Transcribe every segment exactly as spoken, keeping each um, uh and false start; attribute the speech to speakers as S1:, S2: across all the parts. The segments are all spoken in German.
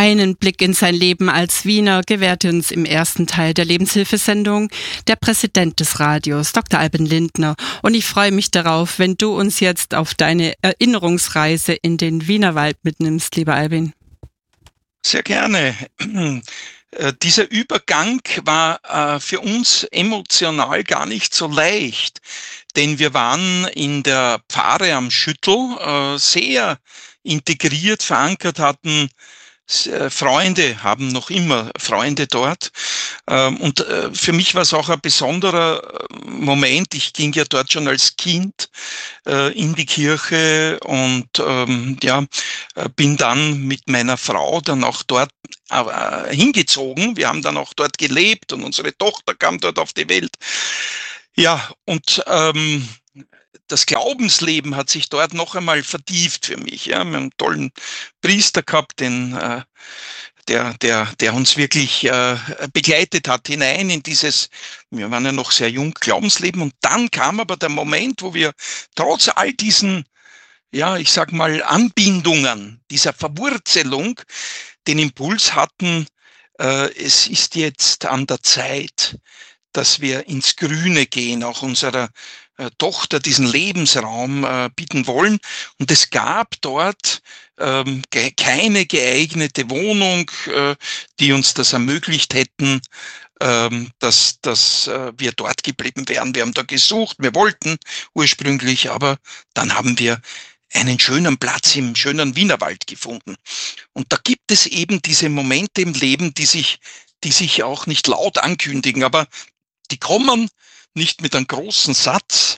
S1: Einen Blick in sein Leben als Wiener gewährte uns im ersten Teil der Lebenshilfesendung der Präsident des Radios, Doktor Albin Lindner. Und ich freue mich darauf, wenn du uns jetzt auf deine Erinnerungsreise in den Wienerwald mitnimmst, lieber Albin.
S2: Sehr gerne. Äh, dieser Übergang war äh, für uns emotional gar nicht so leicht, denn wir waren in der Pfarre am Schüttel äh, sehr integriert, verankert, hatten Freunde, haben noch immer Freunde dort. Und für mich war es auch ein besonderer Moment. Ich ging ja dort schon als Kind in die Kirche und ja, bin dann mit meiner Frau dann auch dort hingezogen. Wir haben dann auch dort gelebt und unsere Tochter kam dort auf die Welt. Ja, und ähm, das Glaubensleben hat sich dort noch einmal vertieft für mich. Ja, wir haben einen tollen Priester gehabt, den, äh, der, der, der uns wirklich äh, begleitet hat hinein in dieses, wir waren ja noch sehr jung, Glaubensleben. Und dann kam aber der Moment, wo wir trotz all diesen, ja, ich sag mal, Anbindungen, dieser Verwurzelung, den Impuls hatten, äh, es ist jetzt an der Zeit, dass wir ins Grüne gehen, auch unserer äh, Tochter diesen Lebensraum äh, bieten wollen. Und es gab dort ähm, ge- keine geeignete Wohnung, äh, die uns das ermöglicht hätten, ähm, dass, dass äh, wir dort geblieben wären. Wir haben da gesucht, wir wollten ursprünglich, aber dann haben wir einen schönen Platz im schönen Wienerwald gefunden. Und da gibt es eben diese Momente im Leben, die sich, die sich auch nicht laut ankündigen, aber die kommen nicht mit einem großen Satz,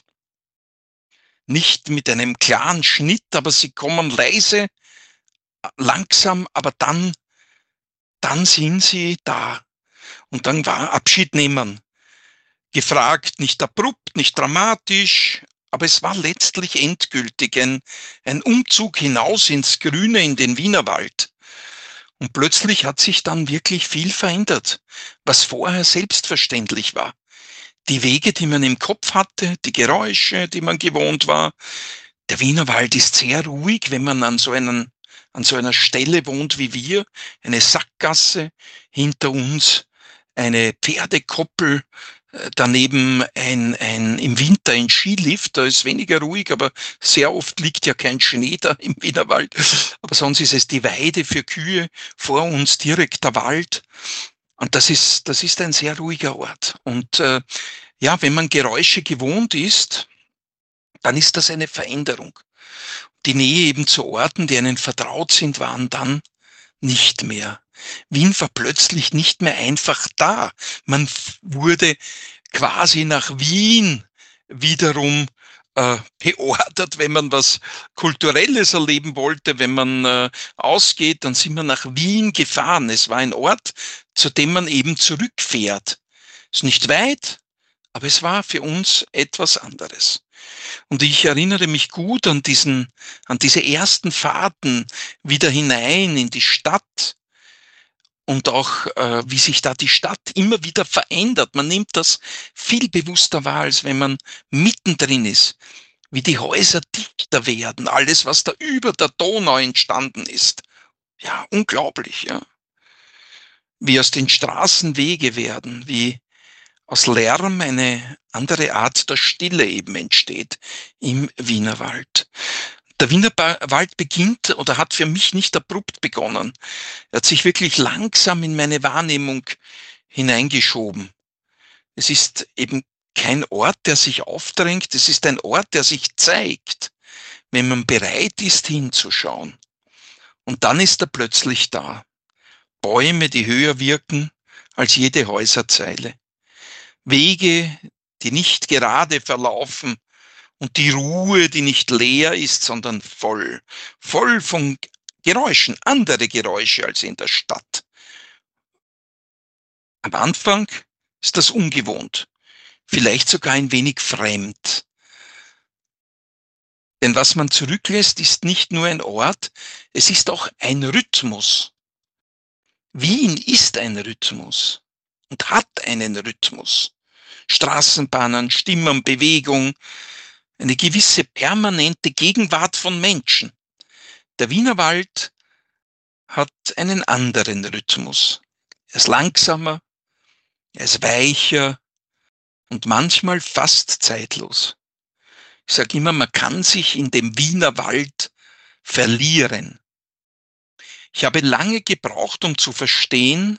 S2: nicht mit einem klaren Schnitt, aber sie kommen leise, langsam, aber dann, dann sind sie da. Und dann war Abschied nehmen gefragt, nicht abrupt, nicht dramatisch, aber es war letztlich endgültig ein, ein Umzug hinaus ins Grüne, in den Wienerwald. Und plötzlich hat sich dann wirklich viel verändert, was vorher selbstverständlich war. Die Wege, die man im Kopf hatte, die Geräusche, die man gewohnt war. Der Wienerwald ist sehr ruhig, wenn man an so einen, an so einer Stelle wohnt wie wir. Eine Sackgasse hinter uns, eine Pferdekoppel, daneben ein, ein, im Winter ein Skilift, da ist weniger ruhig, aber sehr oft liegt ja kein Schnee da im Wienerwald. Aber sonst ist es die Weide für Kühe, vor uns direkt der Wald. Und das ist, das ist ein sehr ruhiger Ort. Und äh, ja, wenn man Geräusche gewohnt ist, dann ist das eine Veränderung. Die Nähe eben zu Orten, die einen vertraut sind, waren dann nicht mehr. Wien war plötzlich nicht mehr einfach da. Man wurde quasi nach Wien wiederum äh, beordert, wenn man was Kulturelles erleben wollte, wenn man äh, ausgeht, dann sind wir nach Wien gefahren. Es war ein Ort, zu dem man eben zurückfährt. Ist nicht weit, aber es war für uns etwas anderes. Und ich erinnere mich gut an diesen, an diese ersten Fahrten wieder hinein in die Stadt. Und auch, äh, wie sich da die Stadt immer wieder verändert. Man nimmt das viel bewusster wahr, als wenn man mittendrin ist. Wie die Häuser dichter werden, alles, was da über der Donau entstanden ist. Ja, unglaublich, ja. Wie aus den Straßen Wege werden, wie aus Lärm eine andere Art der Stille eben entsteht im Wienerwald. Der Wienerwald beginnt oder hat für mich nicht abrupt begonnen. Er hat sich wirklich langsam in meine Wahrnehmung hineingeschoben. Es ist eben kein Ort, der sich aufdrängt, es ist ein Ort, der sich zeigt, wenn man bereit ist hinzuschauen. Und dann ist er plötzlich da. Bäume, die höher wirken als jede Häuserzeile. Wege, die nicht gerade verlaufen, und die Ruhe, die nicht leer ist, sondern voll, voll von Geräuschen, andere Geräusche als in der Stadt. Am Anfang ist das ungewohnt, vielleicht sogar ein wenig fremd. Denn was man zurücklässt, ist nicht nur ein Ort, es ist auch ein Rhythmus. Wien ist ein Rhythmus und hat einen Rhythmus. Straßenbahnen, Stimmen, Bewegung, eine gewisse permanente Gegenwart von Menschen. Der Wienerwald hat einen anderen Rhythmus. Er ist langsamer, er ist weicher und manchmal fast zeitlos. Ich sage immer, man kann sich in dem Wiener Wald verlieren. Ich habe lange gebraucht, um zu verstehen,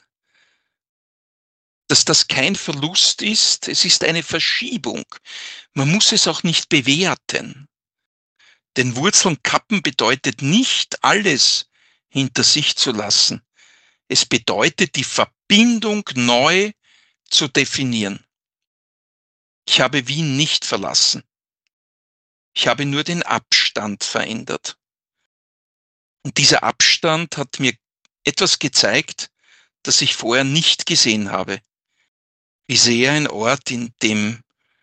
S2: dass das kein Verlust ist, es ist eine Verschiebung. Man muss es auch nicht bewerten. Denn Wurzeln kappen bedeutet nicht, alles hinter sich zu lassen. Es bedeutet, die Verbindung neu zu definieren. Ich habe Wien nicht verlassen. Ich habe nur den Abstand verändert. Und dieser Abstand hat mir etwas gezeigt, das ich vorher nicht gesehen habe. Wie sehr ein Ort, in dem,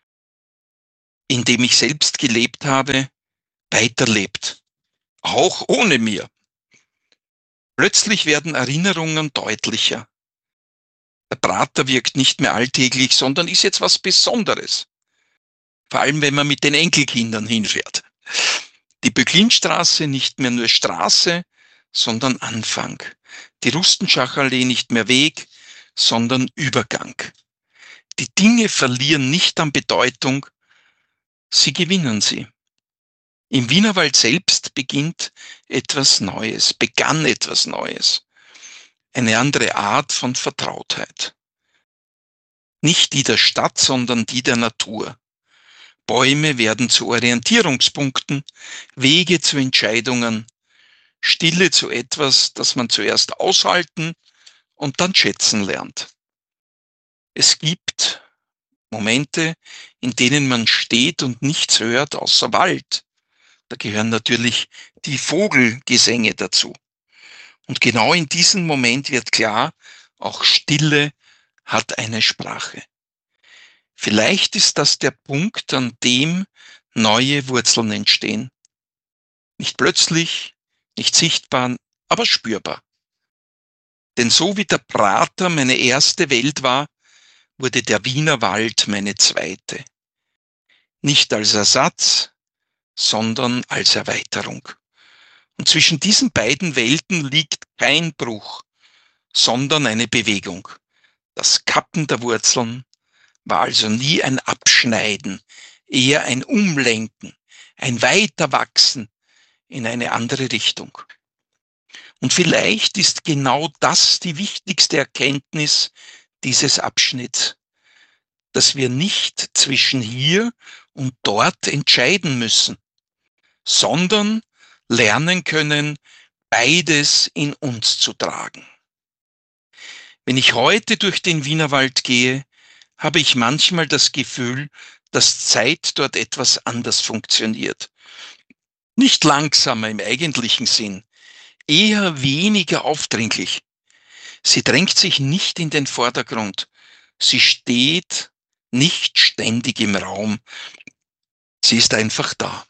S2: in dem ich selbst gelebt habe, weiterlebt. Auch ohne mir. Plötzlich werden Erinnerungen deutlicher. Der Prater wirkt nicht mehr alltäglich, sondern ist jetzt was Besonderes. Vor allem, wenn man mit den Enkelkindern hinfährt. Die Böcklinstraße nicht mehr nur Straße, sondern Anfang. Die Rustenschachallee nicht mehr Weg, sondern Übergang. Die Dinge verlieren nicht an Bedeutung, sie gewinnen sie. Im Wienerwald selbst beginnt etwas Neues, begann etwas Neues. Eine andere Art von Vertrautheit. Nicht die der Stadt, sondern die der Natur. Bäume werden zu Orientierungspunkten, Wege zu Entscheidungen, Stille zu etwas, das man zuerst aushalten und dann schätzen lernt. Es gibt Momente, in denen man steht und nichts hört außer Wald. Da gehören natürlich die Vogelgesänge dazu. Und genau in diesem Moment wird klar, auch Stille hat eine Sprache. Vielleicht ist das der Punkt, an dem neue Wurzeln entstehen. Nicht plötzlich, nicht sichtbar, aber spürbar. Denn so wie der Prater meine erste Welt war, wurde der Wiener Wald meine zweite. Nicht als Ersatz, sondern als Erweiterung. Und zwischen diesen beiden Welten liegt kein Bruch, sondern eine Bewegung. Das Kappen der Wurzeln war also nie ein Abschneiden, eher ein Umlenken, ein Weiterwachsen in eine andere Richtung. Und vielleicht ist genau das die wichtigste Erkenntnis dieses Abschnitts, dass wir nicht zwischen hier und dort entscheiden müssen, sondern lernen können, beides in uns zu tragen. Wenn ich heute durch den Wienerwald gehe, habe ich manchmal das Gefühl, dass Zeit dort etwas anders funktioniert. Nicht langsamer im eigentlichen Sinn, eher weniger aufdringlich. Sie drängt sich nicht in den Vordergrund. Sie steht nicht ständig im Raum. Sie ist einfach da.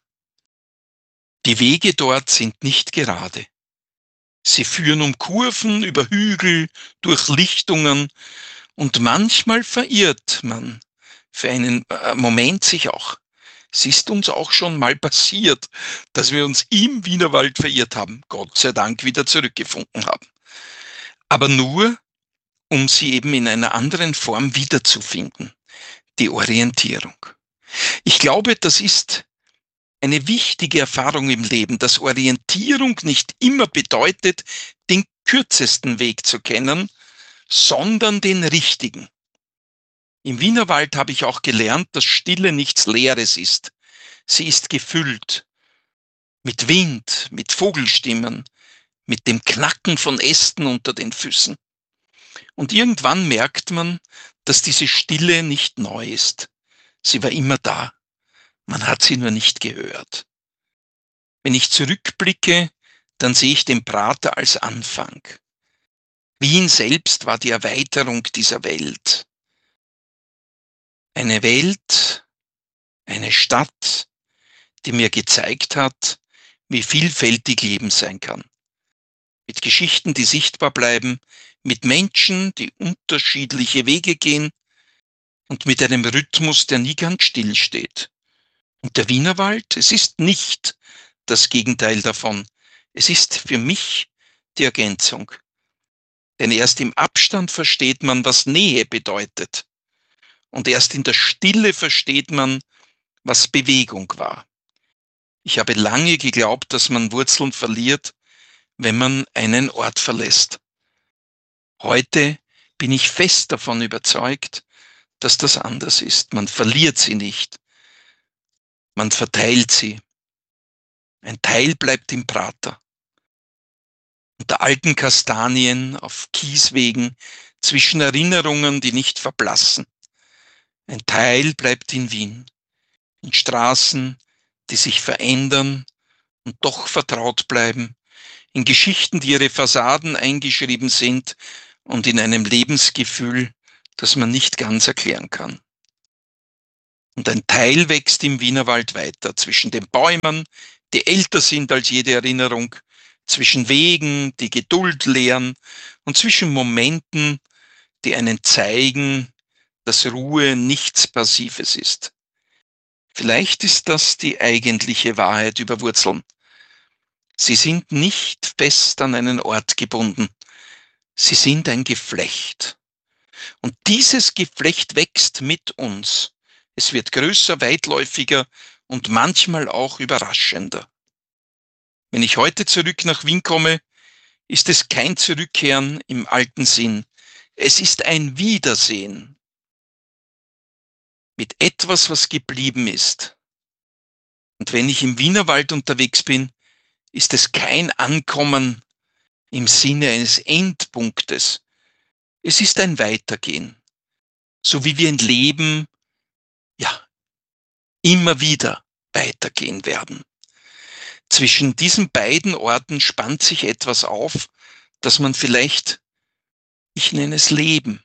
S2: Die Wege dort sind nicht gerade. Sie führen um Kurven, über Hügel, durch Lichtungen und manchmal verirrt man für einen Moment sich auch. Es ist uns auch schon mal passiert, dass wir uns im Wienerwald verirrt haben, Gott sei Dank wieder zurückgefunden haben. Aber nur, um sie eben in einer anderen Form wiederzufinden, die Orientierung. Ich glaube, das ist eine wichtige Erfahrung im Leben, dass Orientierung nicht immer bedeutet, den kürzesten Weg zu kennen, sondern den richtigen. Im Wienerwald habe ich auch gelernt, dass Stille nichts Leeres ist. Sie ist gefüllt mit Wind, mit Vogelstimmen, mit dem Knacken von Ästen unter den Füßen. Und irgendwann merkt man, dass diese Stille nicht neu ist. Sie war immer da. Man hat sie nur nicht gehört. Wenn ich zurückblicke, dann sehe ich den Prater als Anfang. Wien selbst war die Erweiterung dieser Welt. Eine Welt, eine Stadt, die mir gezeigt hat, wie vielfältig Leben sein kann. Mit Geschichten, die sichtbar bleiben, mit Menschen, die unterschiedliche Wege gehen und mit einem Rhythmus, der nie ganz still steht. Und der Wienerwald, es ist nicht das Gegenteil davon. Es ist für mich die Ergänzung. Denn erst im Abstand versteht man, was Nähe bedeutet. Und erst in der Stille versteht man, was Bewegung war. Ich habe lange geglaubt, dass man Wurzeln verliert, wenn man einen Ort verlässt. Heute bin ich fest davon überzeugt, dass das anders ist. Man verliert sie nicht. Man verteilt sie. Ein Teil bleibt im Prater. Unter alten Kastanien, auf Kieswegen, zwischen Erinnerungen, die nicht verblassen. Ein Teil bleibt in Wien, in Straßen, die sich verändern und doch vertraut bleiben, in Geschichten, die ihre Fassaden eingeschrieben sind und in einem Lebensgefühl, das man nicht ganz erklären kann. Und ein Teil wächst im Wienerwald weiter, zwischen den Bäumen, die älter sind als jede Erinnerung, zwischen Wegen, die Geduld lehren und zwischen Momenten, die einen zeigen, dass Ruhe nichts Passives ist. Vielleicht ist das die eigentliche Wahrheit über Wurzeln. Sie sind nicht fest an einen Ort gebunden. Sie sind ein Geflecht. Und dieses Geflecht wächst mit uns. Es wird größer, weitläufiger und manchmal auch überraschender. Wenn ich heute zurück nach Wien komme, ist es kein Zurückkehren im alten Sinn. Es ist ein Wiedersehen mit etwas, was geblieben ist. Und wenn ich im Wienerwald unterwegs bin, ist es kein Ankommen im Sinne eines Endpunktes. Es ist ein Weitergehen, so wie wir im Leben, ja, immer wieder weitergehen werden. Zwischen diesen beiden Orten spannt sich etwas auf, das man vielleicht, ich nenne es Leben.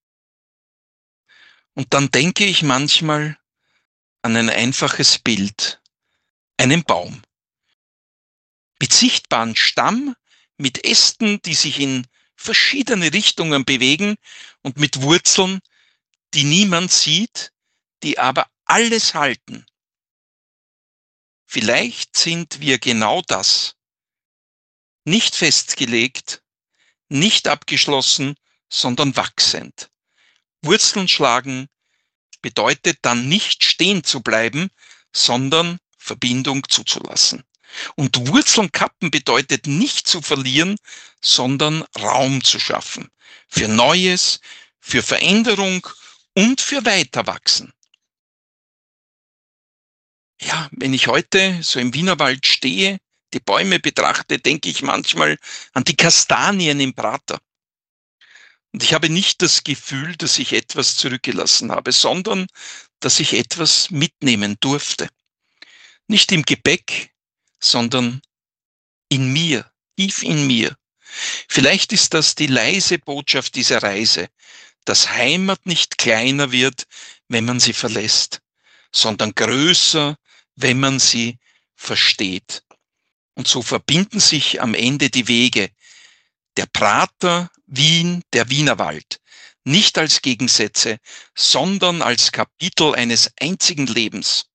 S2: Und dann denke ich manchmal an ein einfaches Bild, einen Baum. Mit sichtbaren Stamm, mit Ästen, die sich in verschiedene Richtungen bewegen und mit Wurzeln, die niemand sieht, die aber alles halten. Vielleicht sind wir genau das. Nicht festgelegt, nicht abgeschlossen, sondern wachsend. Wurzeln schlagen bedeutet dann nicht stehen zu bleiben, sondern Verbindung zuzulassen. Und Wurzeln kappen bedeutet nicht zu verlieren, sondern Raum zu schaffen. Für Neues, für Veränderung und für Weiterwachsen. Ja, wenn ich heute so im Wienerwald stehe, die Bäume betrachte, denke ich manchmal an die Kastanien im Prater. Und ich habe nicht das Gefühl, dass ich etwas zurückgelassen habe, sondern dass ich etwas mitnehmen durfte. Nicht im Gepäck, sondern in mir, tief in mir. Vielleicht ist das die leise Botschaft dieser Reise, dass Heimat nicht kleiner wird, wenn man sie verlässt, sondern größer, wenn man sie versteht. Und so verbinden sich am Ende die Wege. Der Prater, Wien, der Wienerwald. Nicht als Gegensätze, sondern als Kapitel eines einzigen Lebens.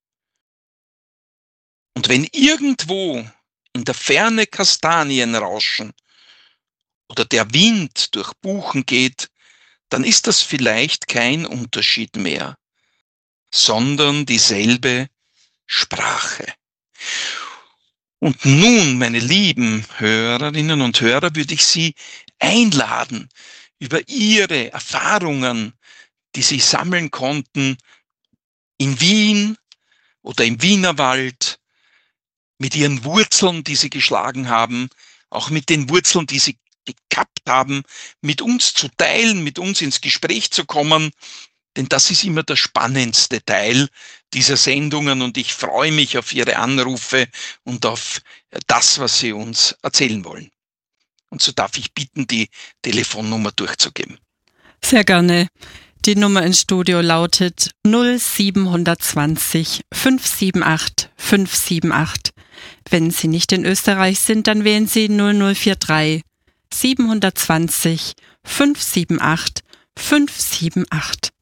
S2: Und wenn irgendwo in der Ferne Kastanien rauschen oder der Wind durch Buchen geht, dann ist das vielleicht kein Unterschied mehr, sondern dieselbe Sprache. Und nun, meine lieben Hörerinnen und Hörer, würde ich Sie einladen, über Ihre Erfahrungen, die Sie sammeln konnten, in Wien oder im Wienerwald, mit Ihren Wurzeln, die Sie geschlagen haben, auch mit den Wurzeln, die Sie gekappt haben, mit uns zu teilen, mit uns ins Gespräch zu kommen. Denn das ist immer der spannendste Teil dieser Sendungen und ich freue mich auf Ihre Anrufe und auf das, was Sie uns erzählen wollen. Und so darf ich bitten, die Telefonnummer durchzugeben.
S1: Sehr gerne. Die Nummer ins Studio lautet null sieben zwanzig fünf sieben acht fünf sieben acht. Wenn Sie nicht in Österreich sind, dann wählen Sie null null vier drei sieben zwanzig fünf sieben acht fünf sieben acht.